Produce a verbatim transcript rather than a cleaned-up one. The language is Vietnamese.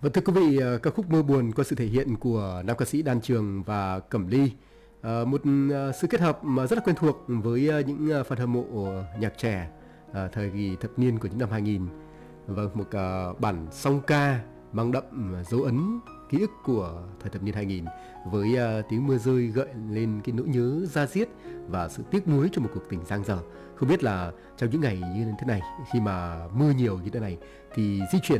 Vâng, thưa quý vị, ờ, ca khúc Mưa Buồn có sự thể hiện của nam ca sĩ Đan Trường và Cẩm Ly. Ờ, một ờ, sự kết hợp mà rất là quen thuộc với ờ, những ờ, fan hâm mộ nhạc trẻ ờ, thời kỳ thập niên của những năm hai nghìn. Vâng, một ờ, bản song ca mang đậm dấu ấn ký ức của thời thập niên hai nghìn với ờ, tiếng mưa rơi gợi lên cái nỗi nhớ da diết và sự tiếc nuối cho một cuộc tình dang dở. Không biết là trong những ngày như thế này, khi mà mưa nhiều như thế này thì di chuyển